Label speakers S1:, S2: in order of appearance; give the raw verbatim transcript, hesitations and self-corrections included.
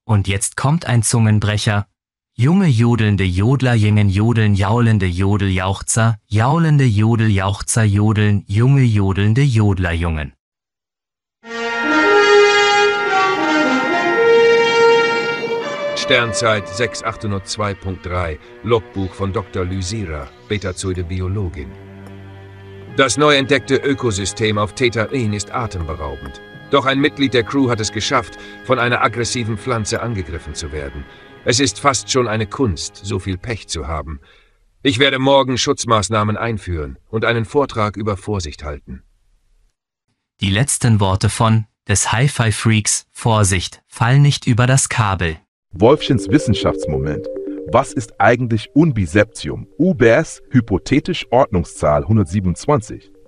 S1: Und jetzt kommt ein Zungenbrecher. Junge jodelnde Jodler jingen jodeln jaulende Jodeljauchzer, jaulende Jodeljauchzer jodeln, junge jodelnde Jodlerjungen.
S2: Sternzeit sechs achthundertzwei Punkt drei, Logbuch von Doktor Lysira, Betazoide Biologin. Das neu entdeckte Ökosystem auf Theta-In ist atemberaubend. Doch ein Mitglied der Crew hat es geschafft, von einer aggressiven Pflanze angegriffen zu werden. Es ist fast schon eine Kunst, so viel Pech zu haben. Ich werde morgen Schutzmaßnahmen einführen und einen Vortrag über Vorsicht halten.
S1: Die letzten Worte von des Hi-Fi-Freaks, Vorsicht, fall nicht über das Kabel.
S3: Wolfchens Wissenschaftsmoment. Was ist eigentlich Unbiseptium? U B E S, hypothetisch Ordnungszahl hundertsiebenundzwanzig.